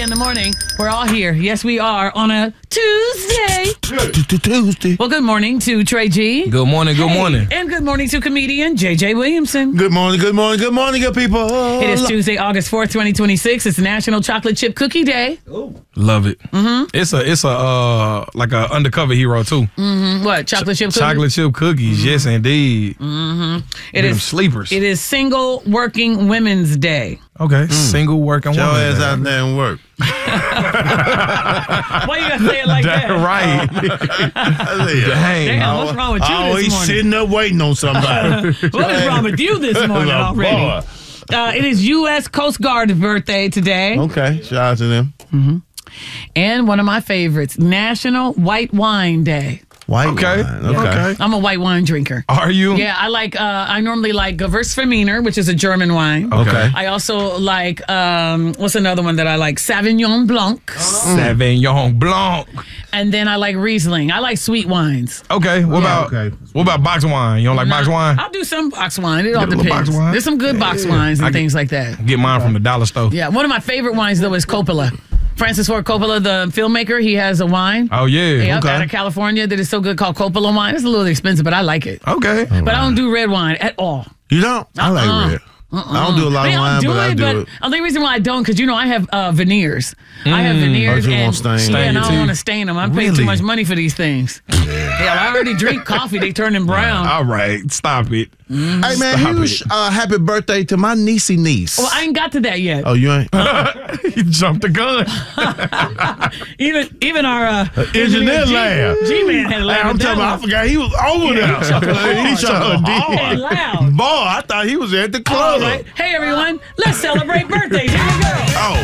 in the morning. We're all here. Yes, we are on a Tuesday. Tuesday. Well, good morning to Trey G. Good morning, good morning. And good morning to comedian JJ Williamson. Good morning, good morning, good morning, good people. It is Tuesday, August 4th, 2026. It's National Chocolate Chip Cookie Day. Love it. Mm-hmm. It's a like a undercover hero too. Mm-hmm. What? Chocolate chip cookies? Chocolate chip cookies, yes indeed. Mm-hmm. It Them is sleepers. It is Single Working Women's Day. Okay, single working Your woman. ass out there and work. Why you gotta say it like that? Right. Dang. Damn, what's wrong with you Oh, this he's morning? sitting up waiting on somebody. What is wrong with you this morning already? It is U.S. Coast Guard's birthday today. Okay, shout out to them. And one of my favorites, National White Wine Day. White Okay. wine. Okay. I'm a white wine drinker. Are you? Yeah, I normally like Gewürztraminer, which is a German wine. Okay. I also like, what's another one that I like? Sauvignon Blanc. Sauvignon Blanc. And then I like Riesling. I like sweet wines. Okay. What about box wine? You don't like box wine? I'll do some box wine. It all Get a little depends. box wine. There's some good box wines and things like that. Get mine from the dollar store. Yeah, one of my favorite wines, though, is Coppola. Francis Ford Coppola, the filmmaker, he has a wine. Oh yeah. Yep, Okay. out of California that is so good called Coppola wine. It's a little expensive, but I like it. Okay. But I don't do red wine at all. You don't? I like red. I don't do a lot of wine, I'll do but I it, do but it. the only reason why I don't, because I have veneers. I have veneers, Oh, you and won't stain yeah, and your I don't want to teeth? stain them. I'm paying too Really? much money for these things. Yeah, I already drink coffee. They turn them brown. All right. Stop it. Hey, man, Stop huge it. happy birthday to my niecey niece. Well, I ain't got to that yet. Oh, you ain't? You jumped the gun. Even our Engineer laugh. G-Man had a laugh. Hey, I'm talking about, I forgot he was over there. he chuckled hard. He chuckled And hard. loud. Boy, I thought he was at the All club. right. Hey, everyone, let's celebrate birthdays. Here we go. Oh.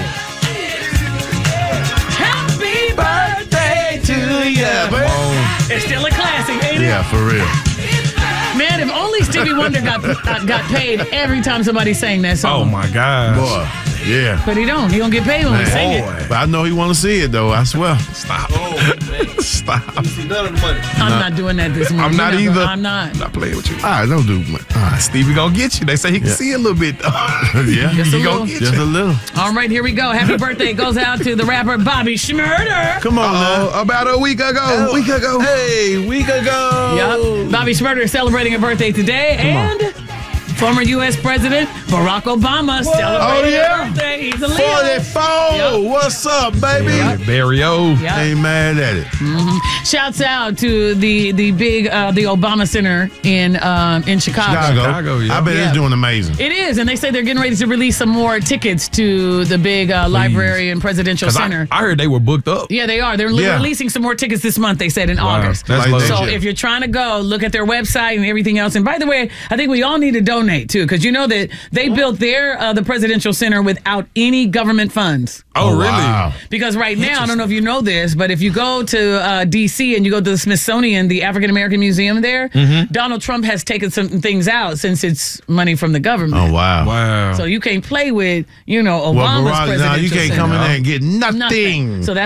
Happy birthday to you. It's still a classic, ain't it? Yeah, for real. Man, if only Stevie Wonder got paid every time somebody sang that song. Oh my gosh. Boy, yeah. But he don't. He don't get paid when we sing it. But I know he want to see it, though, I swear. Stop. Stop. I'm not doing that this morning. I'm not either. I'm not. I'm not playing with you. All right, don't do much. All right. Stevie gonna get you. They say he can see a little bit. Yeah. Just a He little. gonna get Just you. a little. All right, here we go. Happy birthday goes out to the rapper Bobby Shmurda. Come on now. About a week ago. Hey, week ago. Yep. Bobby Shmurda is celebrating a birthday today. And former U.S. President Barack Obama celebrating yeah? a birthday. He's a Leo. 44. Yep. What's up, baby? Barrio. Yep. Ain't mad at it. Shouts out to the big the Obama Center in Chicago. Chicago, yeah. I bet Yeah. it's doing amazing. It is, and they say they're getting ready to release some more tickets to the big library and presidential 'Cause center. I heard they were booked up. Yeah, they are. They're Yeah. releasing some more tickets this month, they said, in Wow. August. That's Like low. that. So if you're trying to go, look at their website and everything else. And by the way, I think we all need to donate, too, because you know that they built their the presidential center without any government funds. Oh, really? Wow. Because right now, I don't know if you know this, but if you go to D.C. and you go to the Smithsonian, the African American Museum there, Donald Trump has taken some things out since it's money from the government. Oh, wow. Wow. So you can't play with, Obama's Well, Barack, presidential now you can't center. come in there and get nothing. So that's